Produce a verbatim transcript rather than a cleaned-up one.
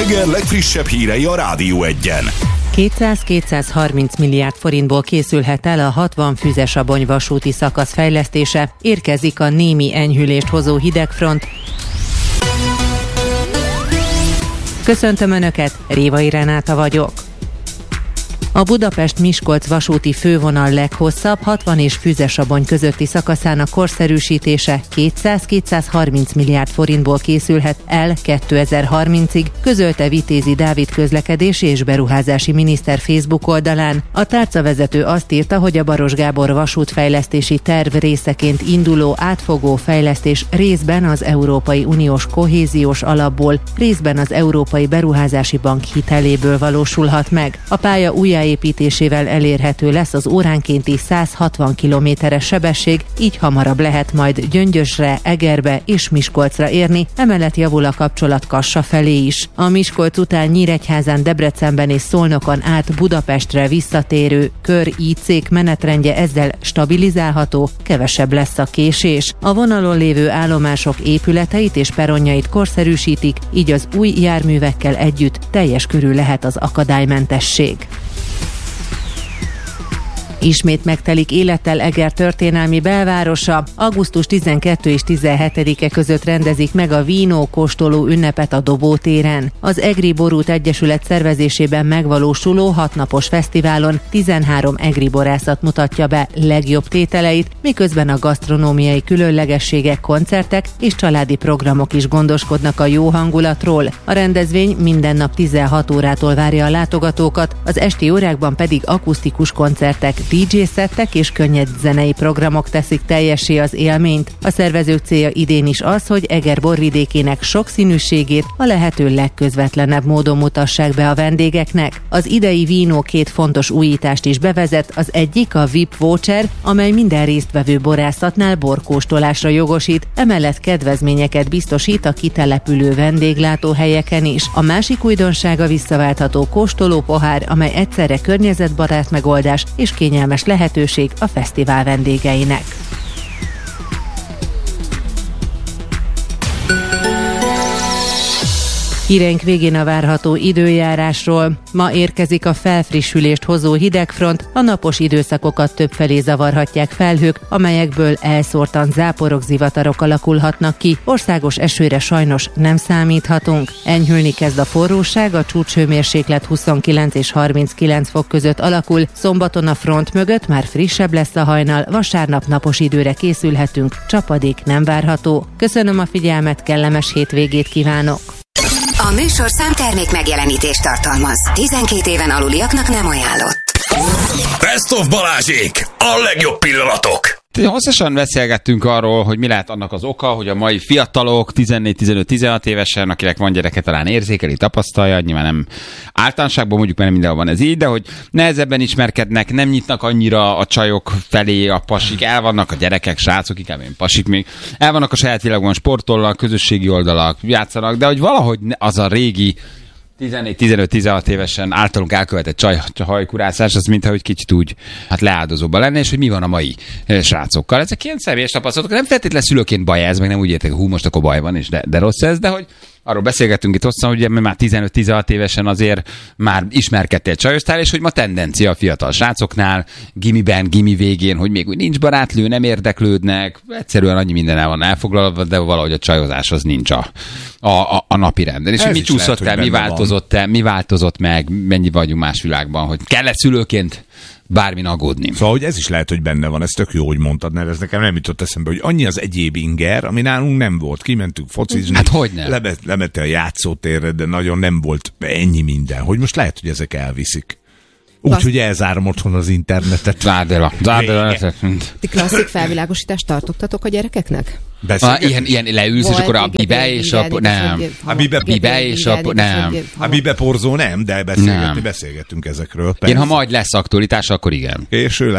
reggel legfrissebb hírei a Rádió Egyen. kétszáz-kétszázharminc milliárd forintból készülhet el a hatvan-Füzesabony vasúti szakasz fejlesztése. Érkezik a némi enyhülést hozó hidegfront. Köszöntöm Önöket, Révai Renáta vagyok. A Budapest-Miskolc vasúti fővonal leghosszabb hatvan és Füzesabony közötti szakaszának korszerűsítése kétszáz-kétszázharminc milliárd forintból készülhet el kétezer-harmincig, közölte Vitézi Dávid közlekedési és beruházási miniszter Facebook oldalán. A tárcavezető azt írta, hogy a Baros Gábor vasútfejlesztési terv részeként induló átfogó fejlesztés részben az Európai Uniós kohéziós alapból, részben az Európai Beruházási Bank hiteléből valósulhat meg. A pálya újjáépítésével elérhető lesz az óránkénti száz hatvan kilométeres sebesség, így hamarabb lehet majd Gyöngyösre, Egerbe és Miskolcra érni, emellett javul a kapcsolat Kassa felé is. A Miskolc után Nyíregyházán, Debrecenben és Szolnokon át Budapestre visszatérő kör í cék menetrendje ezzel stabilizálható, kevesebb lesz a késés. A vonalon lévő állomások épületeit és peronjait korszerűsítik, így az új járművekkel együtt teljes körű lehet az akadálymentesség. Ismét megtelik élettel Eger történelmi belvárosa. augusztus tizenkettedike és tizenhetedike között rendezik meg a vínó kóstoló ünnepet a Dobótéren. Az Egri Borút Egyesület szervezésében megvalósuló hatnapos fesztiválon tizenhárom egri borászat mutatja be legjobb tételeit, miközben a gasztronómiai különlegességek, koncertek és családi programok is gondoskodnak a jó hangulatról. A rendezvény minden nap tizenhat órától várja a látogatókat, az esti órákban pedig akusztikus koncertek, dé dzsé-szettek és könnyed zenei programok teszik teljessé az élményt. A szervezők célja idén is az, hogy Eger borvidékének sokszínűségét a lehető legközvetlenebb módon mutassák be a vendégeknek. Az idei vínó két fontos újítást is bevezet, az egyik a vé i pé voucher, amely minden résztvevő borászatnál borkóstolásra jogosít, emellett kedvezményeket biztosít a kitelepülő vendéglátóhelyeken is. A másik újdonság a visszaváltható kóstolópohár, amely egyszerre környezetbarát megoldás és kényelmes lehetőség a fesztivál vendégeinek. Híreink végén a várható időjárásról. Ma érkezik a felfrissülést hozó hidegfront, a napos időszakokat többfelé zavarhatják felhők, amelyekből elszórtan záporok, zivatarok alakulhatnak ki. Országos esőre sajnos nem számíthatunk. Enyhülni kezd a forróság, a csúcshőmérséklet huszonkilenc és harminckilenc fok között alakul, szombaton a front mögött már frissebb lesz a hajnal, vasárnap napos időre készülhetünk, csapadék nem várható. Köszönöm a figyelmet, kellemes hétvégét kívánok! A műsor számtermék megjelenítést tartalmaz. tizenkét éven aluliaknak nem ajánlott. Best of Balázsék! A legjobb pillanatok! Hosszasan beszélgettünk arról, hogy mi lehet annak az oka, hogy a mai fiatalok tizennégy, tizenöt, tizenhat évesen, akinek van gyereke, talán érzékeli, tapasztalja, nyilván nem általánosságban mondjuk, mert mindenhol van ez így, de hogy nehezebben ismerkednek, nem nyitnak annyira a csajok felé, a pasik, el vannak a gyerekek, srácok, inkább én pasik még, el vannak a saját világban, sportolnak, közösségi oldalak, játszanak, de hogy valahogy az a régi tizennégy, tizenöt, tizenhat évesen általunk elkövetett csaj, hajkurászás, az mintha hogy kicsit úgy hát leáldozóban lenne, és hogy mi van a mai srácokkal. Ezek ilyen személyes tapasztalatok, nem feltétlenül szülőként baj ez, meg nem úgy értek, hú, most akkor baj van, és de, de rossz ez, de hogy arról beszélgettünk itt hosszan, hogy már tizenöt, tizenhat évesen azért már ismerkedtél csajosztál, és hogy ma tendencia a fiatal srácoknál, gimiben, gimi végén, hogy még úgy nincs barátlő, nem érdeklődnek, egyszerűen annyi minden el van elfoglalva, de valahogy a csajozás az nincs a, a, a, a napi renden. És hogy mi csúszott el, mi változott el, mi változott meg, mennyi vagyunk más világban, hogy kell-e szülőként bármin aggódni. Szóval, hogy ez is lehet, hogy benne van, ez tök jó, hogy mondtad, mert ez nekem nem jutott eszembe, hogy annyi az egyéb inger, ami nálunk nem volt. Kimentünk focizni, hát hogy nem? Lemet, lemette a játszótérre, de nagyon nem volt ennyi minden. Hogy most lehet, hogy ezek elviszik. Úgyhogy elzárom otthon az internetet. Zárdela, zárdela. Ti klasszik felvilágosítást tartottatok a gyerekeknek? Ah, ilyen, ilyen leülsz, volt, és akkor a bibe, és akkor nem. A bibe, bibe, és akkor nem. A bibe porzó nem, de beszélgetni, beszélgettünk ezekről. Én, ha majd lesz aktualitás, akkor igen. És ő